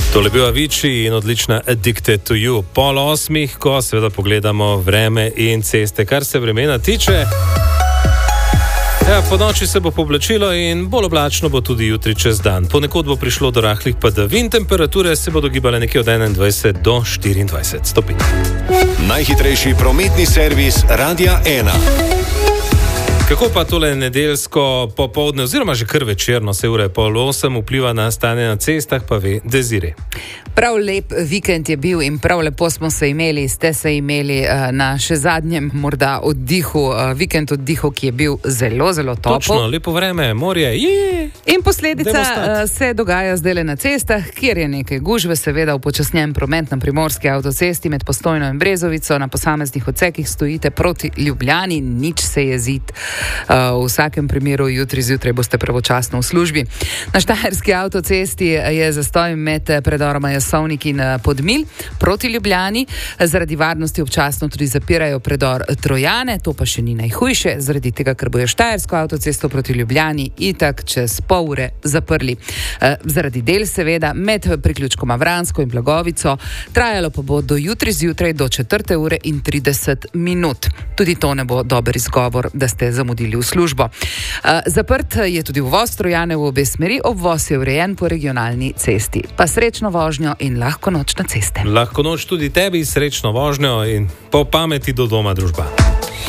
Tole je bil Avicii in odlična Addicted to You. 7:30, ko seveda pogledamo vreme in ceste. Kar se vremena tiče, po noči se bo poblačilo in bolj oblačno bo tudi jutri čez dan. Ponekod bo prišlo do rahlih padavin, temperature se bodo gibale nekje od 21 do 24 stopinj. Najhitrejši prometni servis Radia 1. Kako pa tole nedeljsko popoldne, oziroma že kar večerno, se ura je 7:30, vpliva na stanje na cestah, pa ve Desiree. Prav lep vikend je bil in prav lepo smo se imeli, ste se imeli na še zadnjem morda oddihu, vikend oddihu, ki je bil zelo, zelo topel. Točno, lepo vreme, morje, In posledica se dogaja zdaj na cestah, kjer je nekaj gužve, seveda upočasnjen promet na primorski avtocesti med Postojno in Brezovico, na posameznih odsekih stojite proti Ljubljani, nič se jezit. V vsakem primeru jutri zjutraj boste pravočasno v službi. Na štajerski avtocesti je zastoj med predoroma Jasovnik in Podmilj proti Ljubljani. Zaradi varnosti občasno tudi zapirajo predor Trojane, to pa še ni najhujše, zaradi tega, ker bojo štajersko avtocesto proti Ljubljani itak čez pol ure zaprli. Zaradi del seveda med priključkoma Vransko in Blagovico, trajalo pa bo do jutri zjutraj do 4:30 minut. Tudi to ne bo dober izgovor, da ste zamudili v službo. Zaprt je tudi uvoz Trojane v obe smeri, obvoz je urejen po regionalni cesti. Pa srečno vožnjo in lahko noč na ceste. Lahko noč tudi tebi, srečno vožnjo in po pameti do doma, družba.